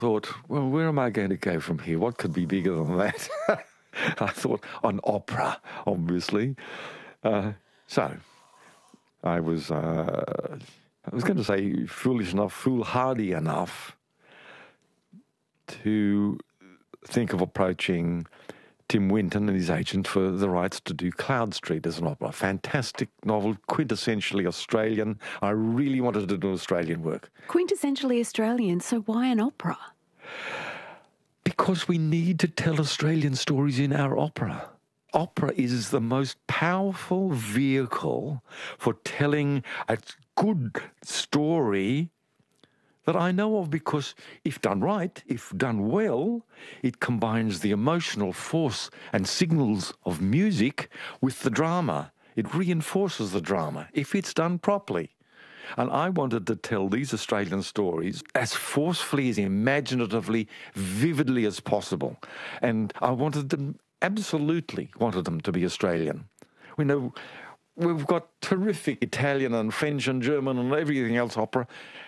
thought, well, where am I going to go from here? What could be bigger than that? I thought, an opera, obviously. So I was going to say foolish enough, foolhardy enough to think of approaching Tim Winton and his agent for the rights to do Cloud Street as an opera. Fantastic novel, quintessentially Australian. I really wanted to do Australian work. Quintessentially Australian, so why an opera? Because we need to tell Australian stories in our opera. Opera is the most powerful vehicle for telling a good story that I know of, because if done right, if done well, it combines the emotional force and signals of music with the drama. It reinforces the drama if it's done properly. And I wanted to tell these Australian stories as forcefully, as imaginatively, vividly as possible. And I absolutely wanted them to be Australian. We know we've got terrific Italian and French and German and everything else opera.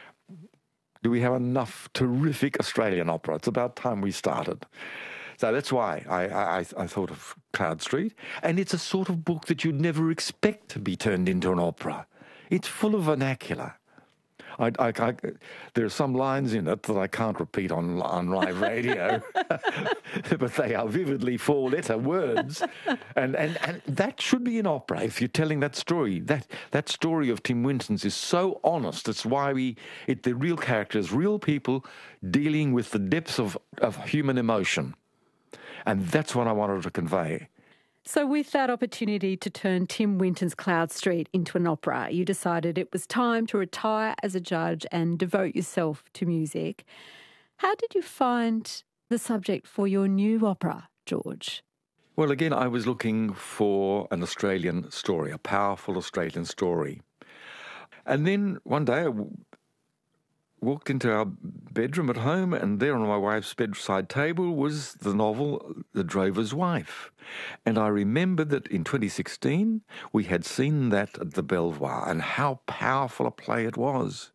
Do we have enough terrific Australian opera? It's about time we started. So that's why I thought of Cloud Street. And it's a sort of book that you'd never expect to be turned into an opera. It's full of vernacular. There are some lines in it that I can't repeat on live radio, but they are vividly four-letter words. And that should be an opera if you're telling that story. That story of Tim Winton's is so honest. It's why the real characters, real people dealing with the depths of human emotion. And that's what I wanted to convey. So with that opportunity to turn Tim Winton's Cloud Street into an opera, you decided it was time to retire as a judge and devote yourself to music. How did you find the subject for your new opera, George? Well, again, I was looking for an Australian story, a powerful Australian story. And then one day I walked into our bedroom at home, and there on my wife's bedside table was the novel The Drover's Wife. And I remembered that in 2016 we had seen that at the Belvoir, and how powerful a play it was.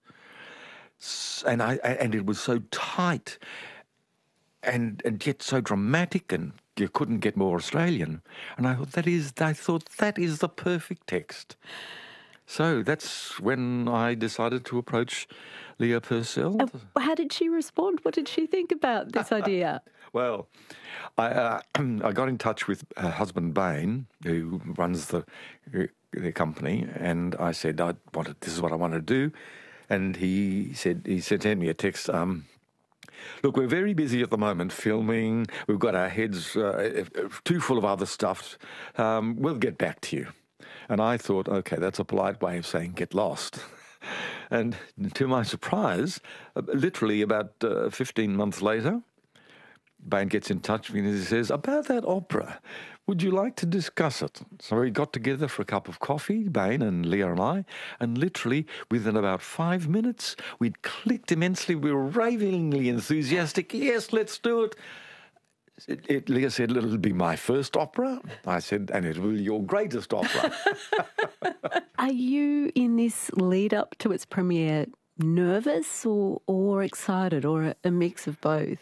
And it was so tight and yet so dramatic, and you couldn't get more Australian. And I thought that is the perfect text. So that's when I decided to approach Leah Purcell. How did she respond? What did she think about this idea? Well, I got in touch with her husband, Bain, who runs the company, and I said, this is what I want to do. And he sent me a text, look, we're very busy at the moment filming. We've got our heads too full of other stuff. We'll get back to you. And I thought, okay, that's a polite way of saying get lost. And to my surprise, literally about 15 months later, Bain gets in touch with me and he says, about that opera, would you like to discuss it? So we got together for a cup of coffee, Bain and Leah and I, and literally within about 5 minutes, we'd clicked immensely. We were ravingly enthusiastic. Yes, let's do it. Leah said, it'll be my first opera. I said, and it will be your greatest opera. Are you, in this lead up to its premiere, nervous or excited, or a mix of both?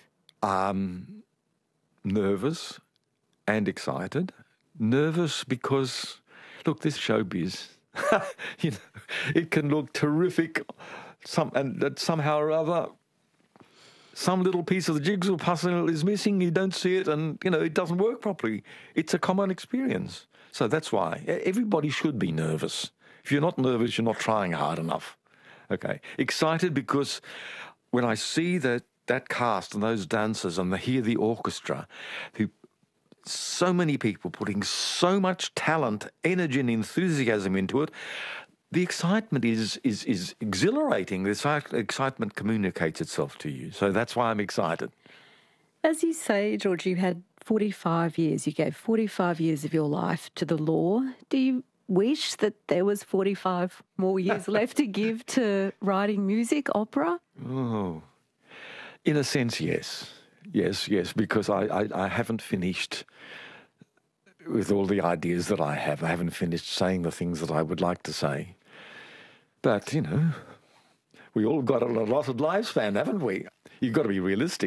Nervous and excited. Nervous because, look, this showbiz, it can look terrific, and that somehow or other, some little piece of the jigsaw puzzle is missing, you don't see it, and, it doesn't work properly. It's a common experience. So that's why. Everybody should be nervous. If you're not nervous, you're not trying hard enough. Okay. Excited because when I see that cast and those dancers and hear the orchestra, so many people putting so much talent, energy and enthusiasm into it, the excitement is exhilarating. The excitement communicates itself to you. So that's why I'm excited. As you say, George, you had 45 years. You gave 45 years of your life to the law. Do you wish that there was 45 more years left to give to writing music, opera? Oh, in a sense, yes. Yes, because I haven't finished with all the ideas that I have. I haven't finished saying the things that I would like to say. But, we all got an allotted lifespan, haven't we? You've got to be realistic.